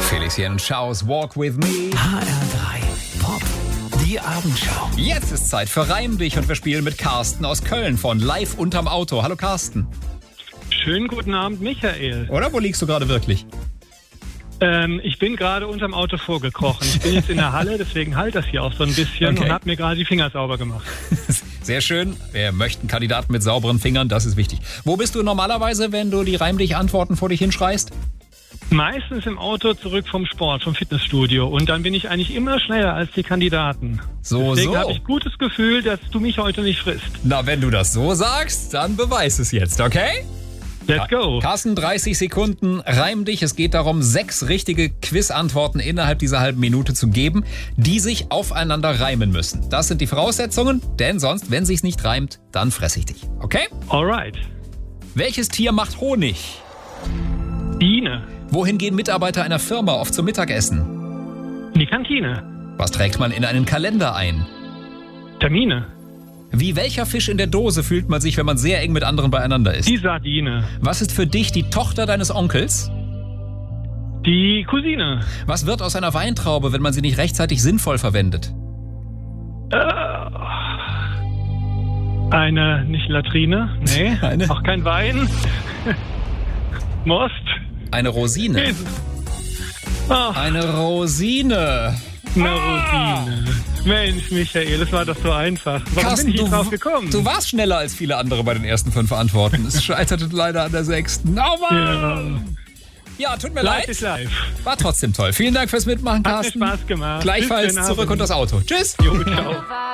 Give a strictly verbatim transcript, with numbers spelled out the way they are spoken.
Felician Schaus, Walk With Me. H R drei Pop, die Abendschau. Jetzt ist Zeit für Reim dich und wir spielen mit Carsten aus Köln von Live unterm Auto. Hallo Carsten. Schönen guten Abend, Michael. Oder wo liegst du gerade wirklich? Ähm, ich bin gerade unterm Auto vorgekrochen. Ich bin jetzt in der Halle, deswegen halt das hier auch so ein bisschen Okay. und habe mir gerade die Finger sauber gemacht. Sehr schön. Wir möchten Kandidaten mit sauberen Fingern, das ist wichtig. Wo bist du normalerweise, wenn du die Reim dich Antworten vor dich hinschreist? Meistens im Auto zurück vom Sport, vom Fitnessstudio. Und dann bin ich eigentlich immer schneller als die Kandidaten. So, Deswegen so. habe ich gutes Gefühl, dass du mich heute nicht frisst. Na, wenn du das so sagst, dann beweis es jetzt, okay? Let's go. Carsten, dreißig Sekunden, reim dich. Es geht darum, sechs richtige Quiz-Antworten innerhalb dieser halben Minute zu geben, die sich aufeinander reimen müssen. Das sind die Voraussetzungen, denn sonst, wenn sich's nicht reimt, dann fress ich dich. Okay? Alright. Welches Tier macht Honig? Biene. Wohin gehen Mitarbeiter einer Firma oft zum Mittagessen? In die Kantine. Was trägt man in einen Kalender ein? Termine. Wie welcher Fisch in der Dose fühlt man sich, wenn man sehr eng mit anderen beieinander ist? Die Sardine. Was ist für dich die Tochter deines Onkels? Die Cousine. Was wird aus einer Weintraube, wenn man sie nicht rechtzeitig sinnvoll verwendet? Eine, nicht Latrine. Nee. Eine? Auch kein Wein. Most. Eine Rosine. Jesus. Ach, Eine Rosine. eine Rosine. Mensch, Michael, das war doch so einfach. Warum bin ich nicht drauf gekommen? du warst schneller als viele andere bei den ersten fünf Antworten. Es scheiterte leider an der sechsten. Oh Mann! Ja, ja tut mir Live leid. ist live. War trotzdem toll. Vielen Dank fürs Mitmachen, Hat mir Carsten. Spaß gemacht. Gleichfalls Bis, schönen zurück Abend. und das Auto. Tschüss. Jo, ciao.